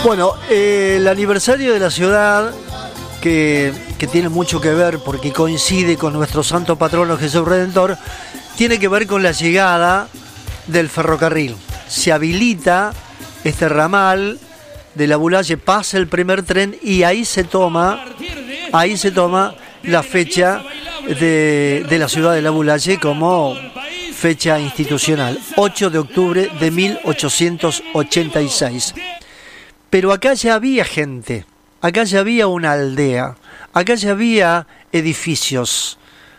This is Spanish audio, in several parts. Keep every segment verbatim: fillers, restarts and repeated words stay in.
Bueno, eh, el aniversario de la ciudad, que, que tiene mucho que ver porque coincide con nuestro santo patrono Jesús Redentor, tiene que ver con la llegada del ferrocarril. Se habilita este ramal de la Bulaye, pasa el primer tren y ahí se toma, ahí se toma la fecha de, de la ciudad de la Bulaye como fecha institucional, ocho de octubre de mil ochocientos ochenta y seis. Pero acá ya había gente, acá ya había una aldea, acá ya había edificios,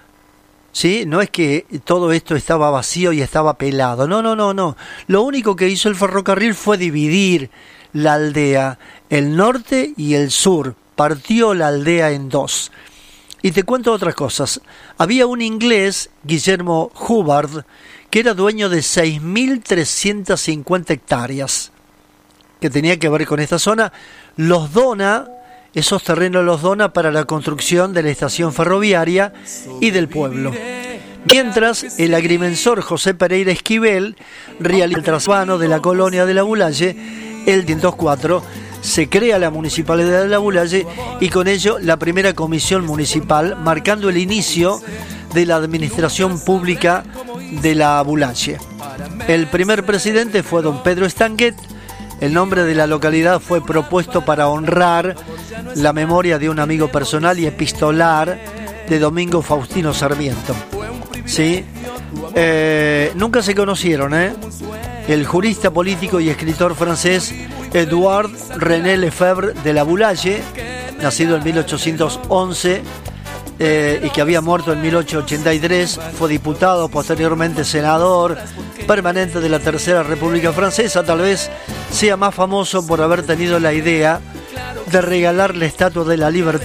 ¿sí? No es que todo esto estaba vacío y estaba pelado, no, no, no, no. Lo único que hizo el ferrocarril fue dividir la aldea, el norte y el sur, partió la aldea en dos. Y te cuento otras cosas. Había un inglés, Guillermo Hubbard, que era dueño de seis mil trescientas cincuenta hectáreas, que tenía que ver con esta zona. Los dona, esos terrenos los dona para la construcción de la estación ferroviaria y del pueblo. Mientras, el agrimensor José Pereira Esquivel realiza el trasvano de la colonia de la Bulaye, el ciento cuatro, se crea la Municipalidad de la Bulaye y con ello la primera comisión municipal, marcando el inicio de la administración pública de la Bulaye. El primer presidente fue don Pedro Estanguet. El nombre de la localidad fue propuesto para honrar la memoria de un amigo personal y epistolar de Domingo Faustino Sarmiento. ¿Sí? Eh, nunca se conocieron, ¿eh? El jurista político y escritor francés Edouard René Lefebvre de la Bulaye, nacido en mil ochocientos once eh, y que había muerto en mil ochocientos ochenta y tres, fue diputado, posteriormente senador permanente de la Tercera República Francesa. Tal vez sea más famoso por haber tenido la idea de regalar la Estatua de la Libertad